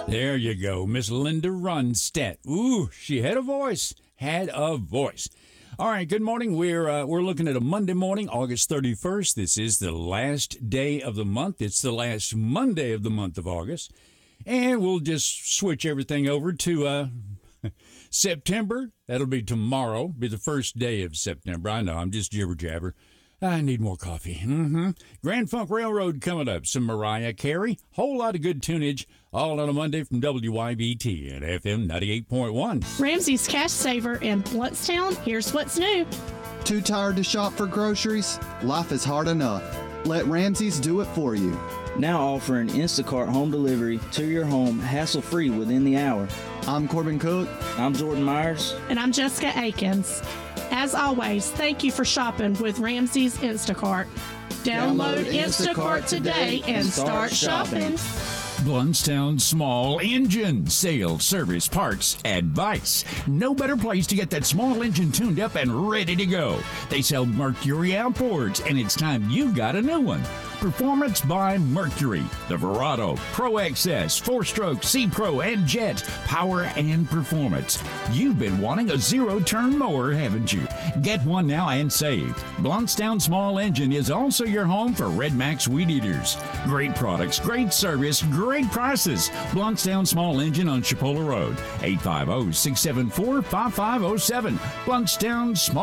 There you go, Miss Linda Ronstadt. Ooh, she had a voice. Had a voice. All right, good morning. We're looking at a Monday morning, August 31st. This is the last day of the month. It's the last Monday of the month of August. And we'll just switch everything over to September. That'll be tomorrow, be the first day of September. I know, I'm just jibber-jabber. I need more coffee. Grand Funk Railroad coming up. Some Mariah Carey. Whole lot of good tunage. All on a Monday from WYBT at FM 98.1. Ramsey's Cash Saver in Bluntstown. Here's what's new. Too tired to shop for groceries? Life is hard enough. Let Ramsey's do it for you. Now offering Instacart home delivery to your home hassle-free within the hour. I'm Corbin Cook. I'm Jordan Myers. And I'm Jessica Akins. As always, thank you for shopping with Ramsey's Instacart. Download Instacart today and start shopping. Bluntstown Small Engine Sales, Service, Parts, Advice. No better place to get that small engine tuned up and ready to go. They sell Mercury outboards, and it's time you got a new one. Performance by Mercury. The Verado, Pro XS, 4-stroke, C-Pro, and Jet. Power and performance. You've been wanting a zero-turn mower, haven't you? Get one now and save. Bluntstown Small Engine is also your home for Red Max Weed Eaters. Great products, great service, great prices. Bluntstown Small Engine on Chipola Road. 850-674-5507. Bluntstown Small